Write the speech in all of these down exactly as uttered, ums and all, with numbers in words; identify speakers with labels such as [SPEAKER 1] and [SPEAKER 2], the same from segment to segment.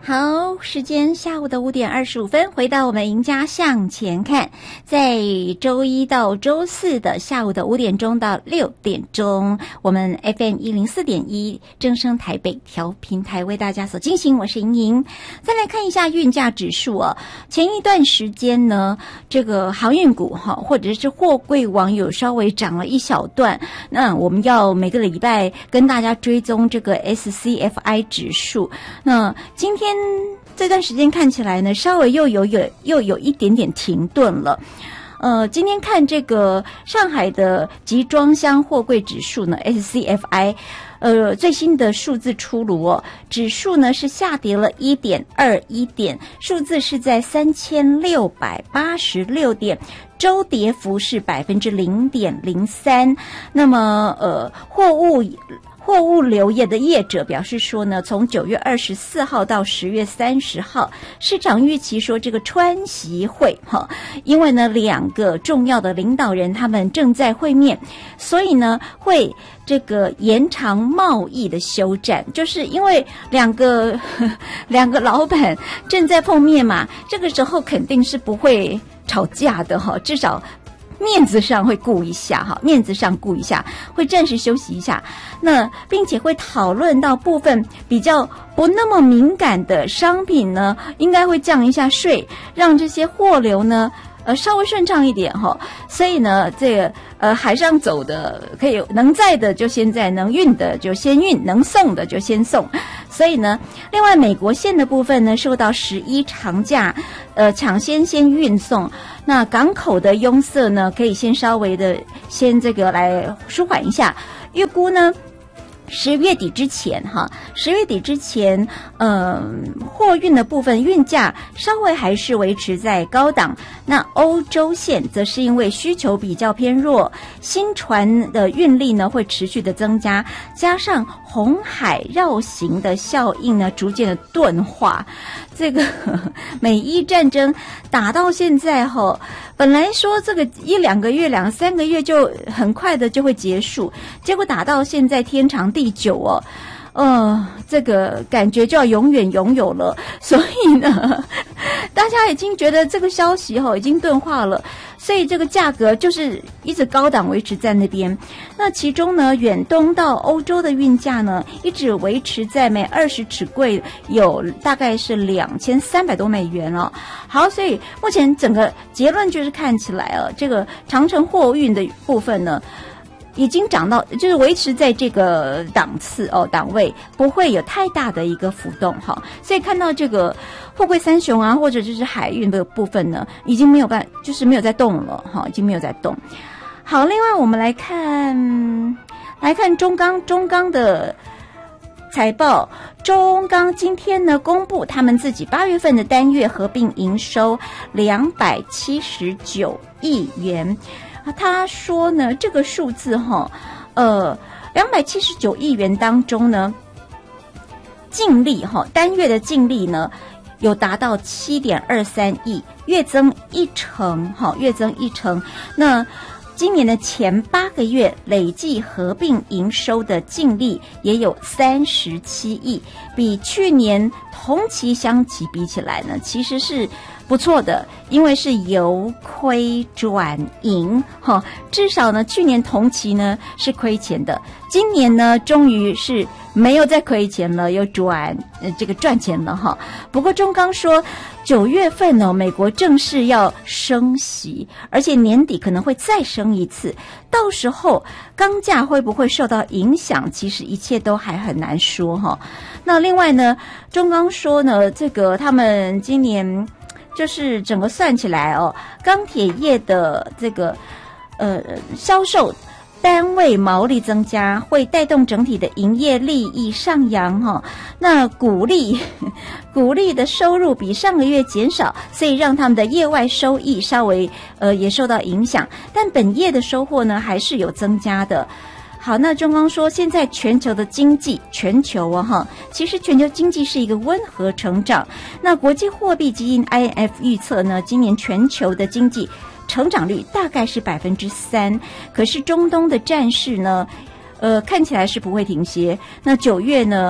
[SPEAKER 1] 好，时间下午的五点二十五分，回到我们赢家向前看，在周一到周四的下午的五点钟到六点钟，我们 F M 一零四点一正声台北调频台为大家所进行，我是莹莹。再来看一下运价指数哦，前一段时间呢，这个航运股哈，或者是货柜网有稍微涨了一小段，那我们要每个礼拜跟大家追踪这个 S C F I 指数，那今天这段时间看起来呢，稍微又有有又有一点点停顿了。呃，今天看这个上海的集装箱货柜指数呢 ，S C F I， 呃，最新的数字出炉哦，指数呢是下跌了 一点二一 点，数字是在三千六百八十六点。周跌幅是百分之零点零三。那么，呃，货物。货物流业的业者表示说呢，从九月二十四号到十月三十号，市场预期说这个川习会哈，因为呢两个重要的领导人他们正在会面，所以呢会这个延长贸易的休战，就是因为两个两个老板正在碰面嘛，这个时候肯定是不会吵架的哈，至少面子上会顾一下哈，面子上顾一下，会暂时休息一下。那并且会讨论到部分比较不那么敏感的商品呢，应该会降一下税，让这些货流呢呃稍微顺畅一点哈。所以呢，这个呃海上走的可以能载的就先载，能运的就先运，能送的就先送。所以呢，另外美国线的部分呢，受到十一长假呃抢先先运送。那港口的拥塞呢，可以先稍微的先这个来舒缓一下。预估呢，十月底之前哈，十月底之前，呃，货运的部分运价稍微还是维持在高档。那欧洲线则是因为需求比较偏弱，新船的运力呢会持续的增加，加上红海绕行的效应呢逐渐的钝化。这个美伊战争打到现在后，本来说这个一两个月、两三个月就很快的就会结束，结果打到现在天长地久哦。呃，这个感觉就要永远拥有了，所以呢，大家已经觉得这个消息哈、哦、已经钝化了，所以这个价格就是一直高档维持在那边。那其中呢，远东到欧洲的运价呢，一直维持在每二十尺柜有大概是两千三百多美元了。好，所以目前整个结论就是看起来啊，这个长程货运的部分呢，已经涨到，就是维持在这个档次哦，档位不会有太大的一个浮动哈，所以看到这个货柜三雄啊，或者就是海运的部分呢，已经没有办，就是没有在动了哈，已经没有在动。好，另外我们来看，来看中钢，中钢的财报，中钢今天呢公布他们自己八月份的单月合并营收两百七十九亿元。他说呢，这个数字哈，呃，两百七十九亿元当中呢，净利哈，单月的净利呢，有达到七点二三亿，月增一成哈，月增一成。那今年的前八个月累计合并营收的净利也有三十七亿，比去年同期相比比起来呢，其实是不错的，因为是由亏转盈哈，至少呢去年同期呢是亏钱的，今年呢终于是没有再亏钱了，又转呃这个赚钱了哈。不过中钢说，九月份呢、哦，美国正式要升息，而且年底可能会再升一次，到时候钢价会不会受到影响？其实一切都还很难说哈。那另外呢，中钢说呢，这个他们今年就是整个算起来哦，钢铁业的这个呃销售单位毛利增加，会带动整体的营业利益上扬哈、哦。那股利股利的收入比上个月减少，所以让他们的业外收益稍微呃也受到影响，但本业的收获呢还是有增加的。好，那中钢说，现在全球的经济，全球啊哈，其实全球经济是一个温和成长。那国际货币基金 I M F 预测呢，今年全球的经济成长率大概是百分之三，可是中东的战事呢，呃，看起来是不会停歇。那九月呢，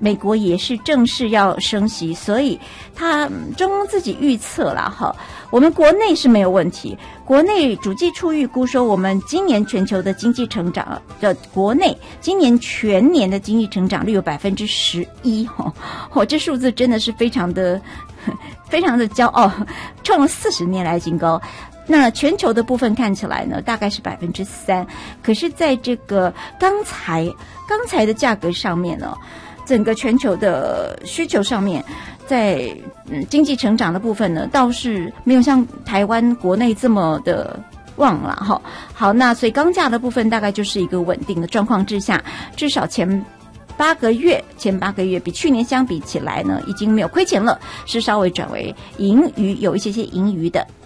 [SPEAKER 1] 美国也是正式要升息，所以他中央自己预测啦哈，我们国内是没有问题。国内主计处预估说，我们今年全球的经济成长的国内今年全年的经济成长率有百分之十一哈，哦，这数字真的是非常的非常的骄傲，创了四十年来新高。那全球的部分看起来呢，大概是百分之三，可是在这个钢材钢材的价格上面呢，整个全球的需求上面，在嗯经济成长的部分呢，倒是没有像台湾国内这么的旺了哈。好，那所以钢价的部分大概就是一个稳定的状况之下，至少前八个月前八个月比去年相比起来呢，已经没有亏钱了，是稍微转为盈余，有一些些盈余的。